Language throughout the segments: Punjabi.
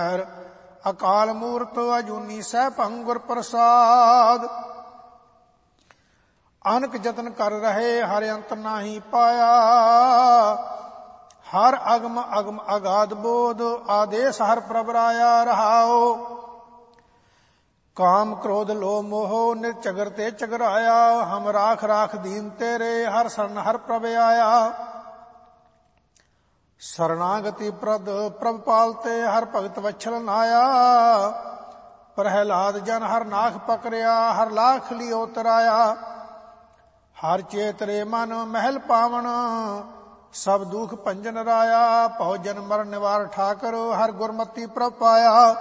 ਅਕਾਲ ਮੂਰਤ ਅਜੂਨੀ ਸੈਭੰ ਗੁਰ ਪ੍ਰਸਾਦ। ਅਨਕ ਜਤਨ ਕਰ ਰਹੇ ਹਰਿ ਅੰਤ ਨਾਹੀ ਪਾਇਆ। ਹਰ ਅਗਮ ਅਗਮ ਅਗਾਧ ਬੋਧ ਆਦੇਸ ਹਰ ਪ੍ਰਭ ਰਾਇਆ ਰਹਾਓ। ਕਾਮ ਕ੍ਰੋਧ ਲੋਭ ਮੋਹ ਨਿਰਚਗਰ ਤੇ ਚਗਰਾਇਆ। ਹਮ ਰਾਖ ਰਾਖ ਦੀਨ ਤੇਰੇ ਹਰ ਸਰਨ ਹਰ ਪ੍ਰਭ ਆਇਆ। ਸਰਨਾਗਤੀ ਪ੍ਰਦ ਪ੍ਰਭ ਪਾਲਤੇ ਹਰ ਭਗਤ ਵਛਲ ਨਾਇਆ। ਪ੍ਰਹਿਲਾਦ ਜਨ ਹਰ ਨਾਖ ਪਕਰਿਆ ਹਰ ਲਾਖ ਲਿਓ ਤਰਾਇਆ। ਹਰ ਚੇਤਰੇ ਮਨ ਮਹਿਲ ਪਾਵਨ ਸਭ ਦੁਖ ਭੰਜਨ ਰਾਇਆ। ਭਉ ਜਨ ਮਰਨ ਨਿਵਾਰ ਠਾਕਰ ਹਰ ਗੁਰਮਤੀ ਪ੍ਰਭ ਪਾਇਆ।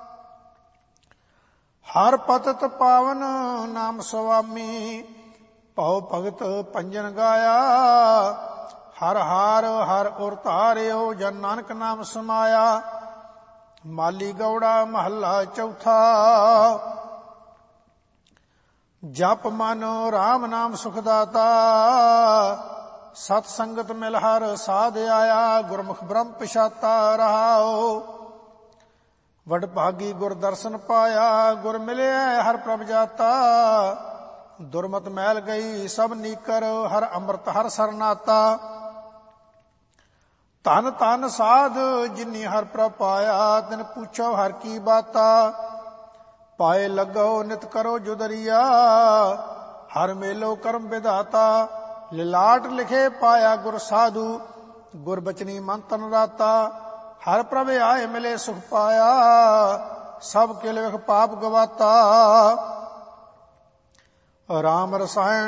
ਹਰ ਪਤਤ ਪਾਵਨ ਨਾਮ ਸੁਆਮੀ ਭਉ ਭਗਤ ਭੰਜਨ ਗਾਇਆ। ਹਰ ਹਾਰ ਹਰ ਉਰ ਧਾਰਿਓ ਜਨ ਨਾਨਕ ਨਾਮ ਸਮਾਇਆ। ਮਾਲੀ ਗੌੜਾ ਮਹੱਲਾ ਚੌਥਾ। ਜਪ ਮਨ ਰਾਮ ਨਾਮ ਸੁਖ ਦਾਤਾ। ਸਤ ਸੰਗਤ ਮਿਲ ਹਰ ਸਾਧ ਆਇਆ। ਗੁਰਮੁਖ ਬ੍ਰਹਮ ਪਛਾਤਾ ਰਹਾਓ। ਵਡ ਭਾਗੀ ਗੁਰ ਦਰਸ਼ਨ ਪਾਇਆ। ਗੁਰ ਮਿਲਿਆ ਹਰ ਪ੍ਰਭ ਜਾਤਾ। ਦੁਰਮਤ ਮੈਲ ਗਈ ਸਭ ਨੀਕਰ ਹਰ ਅੰਮ੍ਰਿਤ ਹਰ ਸਰਨਾਤਾ। ਧਨ ਧਨ ਸਾਧ ਜਿਨੀ ਹਰ ਪ੍ਰਭ ਪਾਇਆ। ਤਿਨ ਪੁੱਛੋ ਹਰ ਕੀ ਬਾਤਾ। ਪਾਏ ਲੱਗੋ ਨਿਤ ਕਰੋ ਜੁਦਰੀਆ। ਹਰ ਮੇਲੋ ਕਰਮ ਵਿਧਾਤਾ। ਲਿਲਾਟ ਲਿਖੇ ਪਾਇਆ ਗੁਰ ਸਾਧੂ। ਗੁਰ ਬਚਨੀ ਮਨ ਤਨ ਰਾਤਾ। ਹਰ ਪ੍ਰਭ ਆਏ ਮਿਲੇ ਸੁਖ ਪਾਇਆ। ਸਭ ਕਿਲ ਵਿਖ ਪਾਪ ਗਵਾਤਾ। ਰਾਮ ਰਸਾਇਣ